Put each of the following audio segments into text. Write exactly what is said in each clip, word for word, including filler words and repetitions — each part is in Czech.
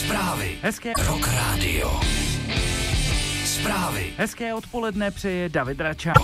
Zprávy. Hezké Rock Radio. Zprávy. Hezké odpoledne přeje David Račák.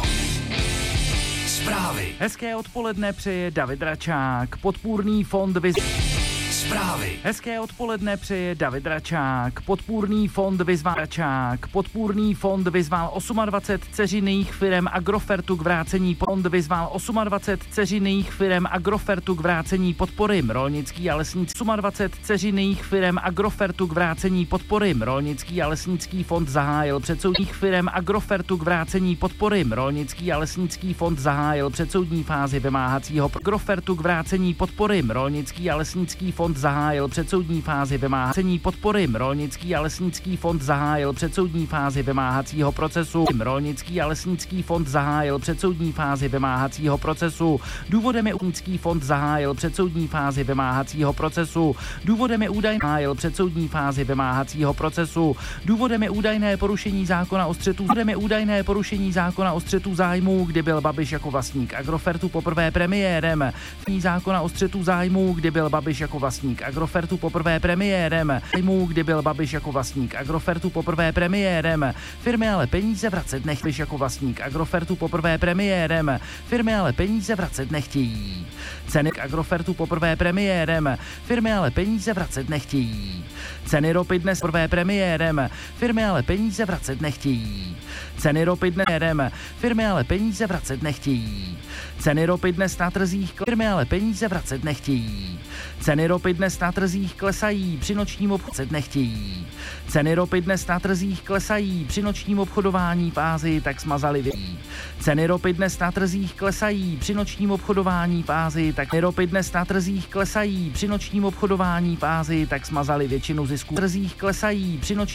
Zprávy. Hezké odpoledne přeje David Račák. Podpůrný fond vyz... Zprávy. Hezké odpoledne přeje David Račák. Podpůrný fond vyzval Račák. Podpůrný fond vyzval dvacet osm dceřiných firem Agrofertu k vrácení fond vyzval dvacet osm dceřiných firem Agrofertu k vrácení podpory Rolnický a lesnický dvacet osm dceřiných firem Agrofertu k vrácení podpory Rolnický a lesnický fond zahájil předsoudních firem Agrofertu k vrácení podpory Rolnický a lesnický fond zahájil předsoudní fázi vymáhacího Agrofertu k vrácení podpory Rolnický a lesnický fond zahájil předsoudní fázi vymáhacení podpory Rolnický a lesnický fond zahájil předsoudní fázi vymáhacího procesu Rolnický a lesnický fond zahájil předsoudní fázi vymáhacího procesu důvodem je Rolnický fond zahájil předsoudní fázi vymáhacího procesu důvodem je údajné zahájil předsoudní fázi vymáhacího procesu důvodem je údajné porušení zákona o střetu důvodem je údajné porušení zákona o střetu zájmů, kdy byl Babiš jako vlastník Agrofertu poprvé premiérem zákona o střetu zájmů, kdy byl Babiš jako vlastník Agrofertu poprvé premiérem. Zájmů, kdy byl Babiš jako vlastník Agrofertu poprvé premiérem. Firmy ale peníze vracet nechtějí jako vlastník Agrofertu poprvé premiérem. Firmy ale peníze vracet nechtějí. Ceny k Agrofertu poprvé premiérem. Firmy ale peníze vracet nechtějí. Ceny ropy dnes poprvé premiérem. Firmy ale peníze vracet nechtějí. Ceny ropy dnes firmy ale peníze vracet nechtějí. Ceny ropy dnes na trzích firmy ale peníze vracet nechtějí. Ceny ropy dnes na trzích klesají, při nočním obchodě nechtějí. Ceny ropy dnes na trzích klesají, při nočním obchodování v Ázii tak smazali větší. Ceny ropy dnes na trzích klesají, při nočním obchodování v Ázii tak ropy dnes na trzích klesají, při nočním obchodování v Ázii tak smazali většinu zisků. Trzích klesají, při nočním